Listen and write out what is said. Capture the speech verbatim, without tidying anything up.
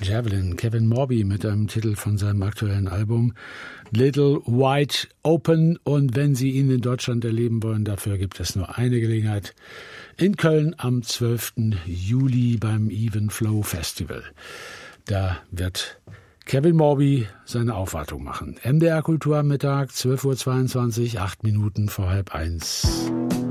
Javelin, Kevin Morby mit einem Titel von seinem aktuellen Album Little Wide Open. Und wenn Sie ihn in Deutschland erleben wollen, dafür gibt es nur eine Gelegenheit. In Köln am zwölften Juli beim Even Flow Festival. Da wird Kevin Morby seine Aufwartung machen. M D R Kultur am Mittag, zwölf Uhr zweiundzwanzig, acht Minuten vor halb eins.